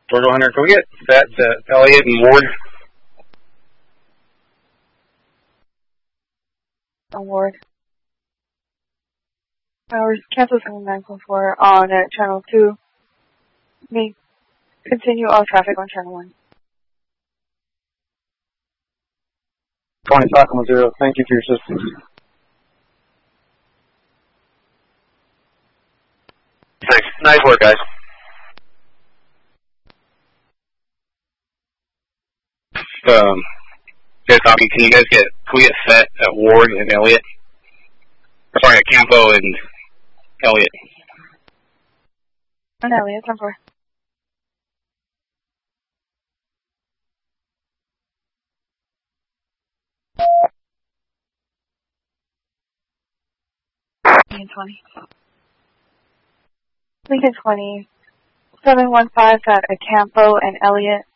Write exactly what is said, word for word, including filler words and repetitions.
Torgo Hunter, can we get Fett to Elliott and Ward? Ward. Hours cancel seven nine four four on uh, channel two. Me continue all traffic on channel one. Twenty Falcon Zero. Thank you for your assistance. Thanks. Nice work, guys. Um, good copy. Can you guys get, can we get Fett at Ward and Elliott? Or sorry, at Campo and Elliott. And Elliott, ten four. Lincoln twenty. Lincoln twenty. seven one five at Campo and Elliott.